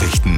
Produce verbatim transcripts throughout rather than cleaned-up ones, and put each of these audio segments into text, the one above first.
Nachrichten.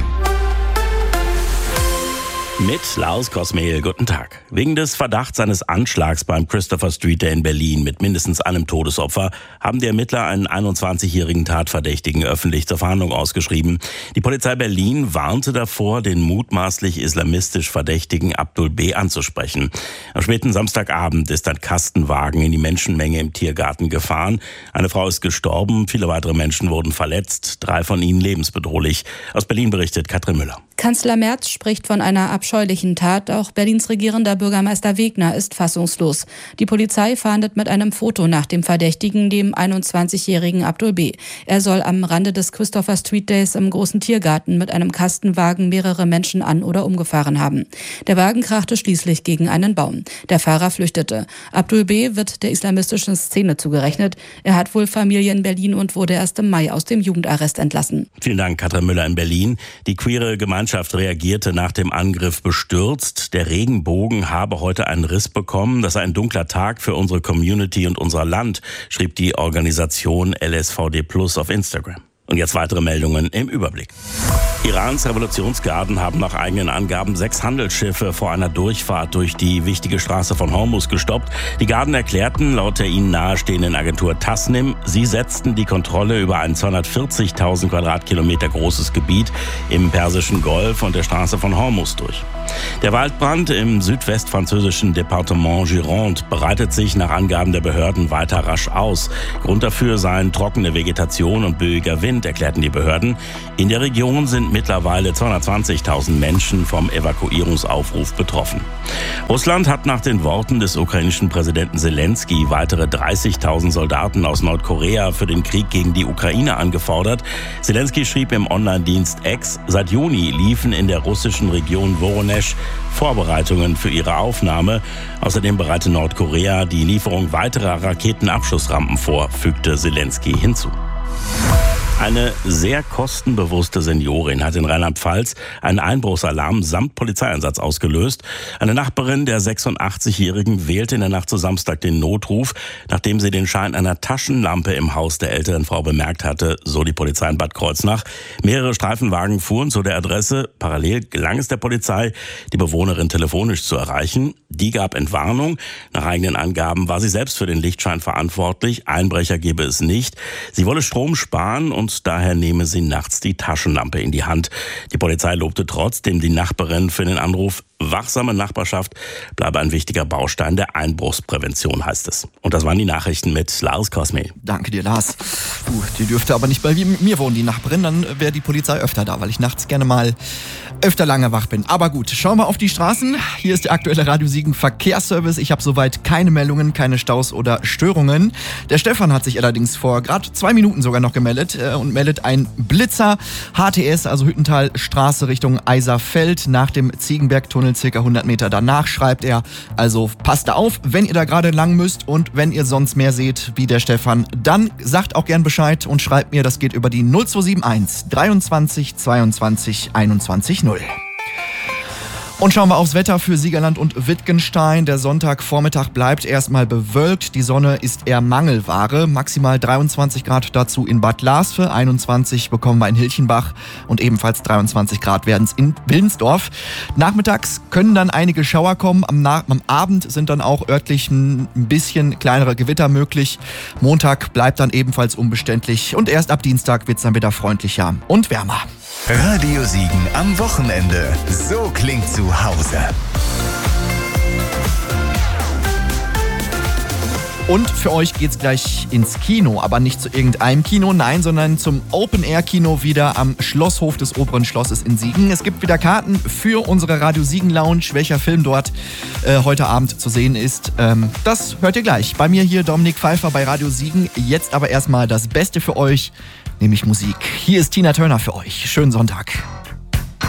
Mit Lars Kosmehl, guten Tag. Wegen des Verdachts eines Anschlags beim Christopher Street Day in Berlin mit mindestens einem Todesopfer haben die Ermittler einen einundzwanzigjährigen Tatverdächtigen öffentlich zur Fahndung ausgeschrieben. Die Polizei Berlin warnte davor, den mutmaßlich islamistisch Verdächtigen Abdul B. anzusprechen. Am späten Samstagabend ist ein Kastenwagen in die Menschenmenge im Tiergarten gefahren. Eine Frau ist gestorben, viele weitere Menschen wurden verletzt, drei von ihnen lebensbedrohlich. Aus Berlin berichtet Katrin Müller. Kanzler Merz spricht von einer abscheulichen Tat. Auch Berlins regierender Bürgermeister Wegner ist fassungslos. Die Polizei fahndet mit einem Foto nach dem Verdächtigen, dem einundzwanzigjährigen Abdul B. Er soll am Rande des Christopher Street Days im großen Tiergarten mit einem Kastenwagen mehrere Menschen an- oder umgefahren haben. Der Wagen krachte schließlich gegen einen Baum. Der Fahrer flüchtete. Abdul B. wird der islamistischen Szene zugerechnet. Er hat wohl Familie in Berlin und wurde erst im Mai aus dem Jugendarrest entlassen. Vielen Dank, Katrin Müller in Berlin. Die queere Gemeinschaft reagierte nach dem Angriff bestürzt. Der Regenbogen habe heute einen Riss bekommen. Das sei ein dunkler Tag für unsere Community und unser Land, schrieb die Organisation L S V D plus auf Instagram. Und jetzt weitere Meldungen im Überblick. Irans Revolutionsgarden haben nach eigenen Angaben sechs Handelsschiffe vor einer Durchfahrt durch die wichtige Straße von Hormuz gestoppt. Die Garden erklärten laut der ihnen nahestehenden Agentur Tasnim, sie setzten die Kontrolle über ein zweihundertvierzigtausend Quadratkilometer großes Gebiet im Persischen Golf und der Straße von Hormuz durch. Der Waldbrand im südwestfranzösischen Departement Gironde breitet sich nach Angaben der Behörden weiter rasch aus. Grund dafür seien trockene Vegetation und böiger Wind, erklärten die Behörden. In der Region sind mittlerweile zweihundertzwanzigtausend Menschen vom Evakuierungsaufruf betroffen. Russland hat nach den Worten des ukrainischen Präsidenten Zelensky weitere dreißigtausend Soldaten aus Nordkorea für den Krieg gegen die Ukraine angefordert. Zelensky schrieb im Online-Dienst X, seit Juni liefen in der russischen Region Voronezh Vorbereitungen für ihre Aufnahme. Außerdem bereite Nordkorea die Lieferung weiterer Raketenabschussrampen vor, fügte Zelensky hinzu. Eine sehr kostenbewusste Seniorin hat in Rheinland-Pfalz einen Einbruchsalarm samt Polizeieinsatz ausgelöst. Eine Nachbarin der sechsundachtzigjährigen wählte in der Nacht zu Samstag den Notruf, nachdem sie den Schein einer Taschenlampe im Haus der älteren Frau bemerkt hatte, so die Polizei in Bad Kreuznach. Mehrere Streifenwagen fuhren zu der Adresse. Parallel gelang es der Polizei, die Bewohnerin telefonisch zu erreichen. Die gab Entwarnung. Nach eigenen Angaben war sie selbst für den Lichtschein verantwortlich. Einbrecher gebe es nicht. Sie wolle Strom sparen und Und daher nehme sie nachts die Taschenlampe in die Hand. Die Polizei lobte trotzdem die Nachbarin für den Anruf. Wachsame Nachbarschaft bleibe ein wichtiger Baustein der Einbruchsprävention, heißt es. Und das waren die Nachrichten mit Lars Kosmehl. Danke dir, Lars. Puh, die dürfte aber nicht bei mir wohnen, die Nachbarin. Dann wäre die Polizei öfter da, weil ich nachts gerne mal öfter lange wach bin. Aber gut, schauen wir auf die Straßen. Hier ist der aktuelle Radio Siegen Verkehrsservice. Ich habe soweit keine Meldungen, keine Staus oder Störungen. Der Stefan hat sich allerdings vor gerade zwei Minuten sogar noch gemeldet äh, und meldet ein Blitzer. H T S, also Hüttentalstraße Richtung Eiserfeld, nach dem Ziegenbergtunnel circa hundert Meter danach, schreibt er. Also passt da auf, wenn ihr da gerade lang müsst, und wenn ihr sonst mehr seht wie der Stefan, dann sagt auch gern Bescheid und schreibt mir, das geht über die null zwei sieben eins dreiundzwanzig zweiundzwanzig einundzwanzig null. Und schauen wir aufs Wetter für Siegerland und Wittgenstein. Der Sonntagvormittag bleibt erstmal bewölkt. Die Sonne ist eher Mangelware. Maximal dreiundzwanzig Grad dazu in Bad Lasve. einundzwanzig bekommen wir in Hilchenbach. Und ebenfalls dreiundzwanzig Grad werden es in Wilnsdorf. Nachmittags können dann einige Schauer kommen. Am, Na- am Abend sind dann auch örtlich ein bisschen kleinere Gewitter möglich. Montag bleibt dann ebenfalls unbeständig. Und erst ab Dienstag wird es dann wieder freundlicher und wärmer. Radio Siegen am Wochenende. So klingt zu Hause. Und für euch geht's gleich ins Kino, aber nicht zu irgendeinem Kino, nein, sondern zum Open-Air-Kino wieder am Schlosshof des Oberen Schlosses in Siegen. Es gibt wieder Karten für unsere Radio Siegen Lounge. Welcher Film dort äh, heute Abend zu sehen ist, ähm, das hört ihr gleich. Bei mir hier Dominik Pfeiffer bei Radio Siegen. Jetzt aber erstmal das Beste für euch, nämlich Musik. Hier ist Tina Turner für euch. Schönen Sonntag.